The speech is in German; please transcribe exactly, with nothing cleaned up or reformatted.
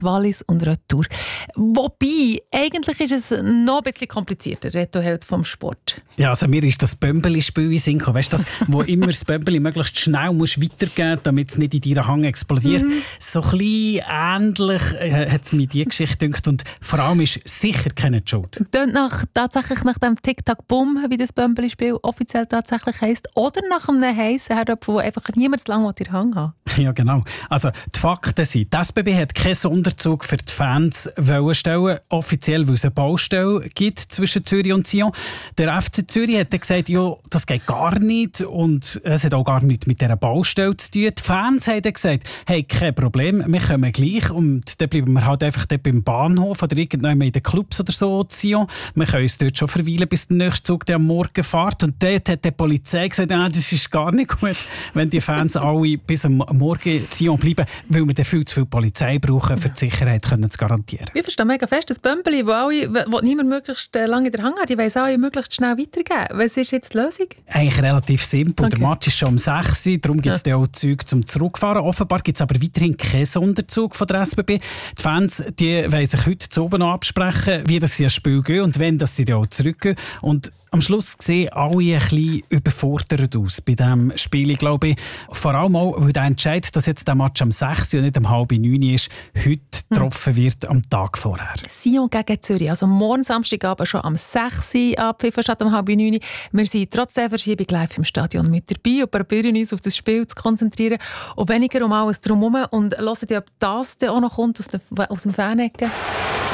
Wallis und Retour. Wobei, eigentlich ist es noch ein bisschen komplizierter, Reto-Held vom Sport. Ja, also mir ist das Bömbeli-Spiel in den Sinn gekommen. Weißt du, das, wo immer das Bömbeli möglichst schnell musst weitergeben musst, damit es nicht in deinen Hang explodiert. Mhm. So ein bisschen ähnlich äh, hat es mir diese Geschichte gedacht. Und vor allem ist sicher keine Schuld. Tönt nach, tatsächlich nach dem Tic-Tac-Boom, wie das Bömbeli-Spiel offiziell tatsächlich heisst, oder nach einem heissen Herdöpfel, der einfach niemand zu lange in den Hang hat. Ja, genau. Also die Fakten sind, die S B B hat keinen Sonderzug für die Fans wollen stellen, offiziell, weil es eine Baustelle gibt zwischen Zürich und Sion. Der F C Zürich hat dann gesagt, ja, das geht gar nicht und es hat auch gar nichts mit dieser Baustelle zu tun. Die Fans haben dann gesagt, hey, kein Problem, wir kommen gleich und dann bleiben wir halt einfach dort beim Bahnhof oder irgendwann in den Clubs oder so zu Sion. Wir können uns dort schon verweilen, bis der nächste Zug der am Morgen fährt. Und dort hat die Polizei gesagt, ah, das ist gar nicht gut, wenn die Fans alle bis am Morgen in Sion bleiben, weil wir dann viel zu viel Polizei brauchen, für die Sicherheit können zu garantieren. Ich verstehe mega fest, das Bömbeli, wo, alle, wo niemand möglichst lange in der Hang hat, die wollen es alle möglichst schnell weitergeben. Was ist jetzt die Lösung? Eigentlich relativ simpel. Okay. Der Match ist schon um sechs Uhr, darum gibt es ja. auch Züge zum Zurückfahren. Offenbar gibt es aber weiterhin keinen Sonderzug von der S B B. Die Fans die wollen sich heute zu oben noch absprechen, wie das sie ins Spiel gehen und wenn dass sie dann auch zurückgehen. Und am Schluss sehen alle ein bisschen überfordert aus bei diesem Spiel, glaube ich. Vor allem auch, weil der Entscheid, dass jetzt der Match am sechs Uhr und nicht um halb neun ist, heute getroffen wird am Tag vorher. Sion gegen Zürich, also morgen Samstagabend schon am sechs Uhr abpfiffen statt um halb neun. Wir sind trotz der Verschiebung live im Stadion mit dabei und probieren uns auf das Spiel zu konzentrieren und weniger um alles drumherum und hören, ob das dann auch noch kommt aus, der, aus dem Fanecken.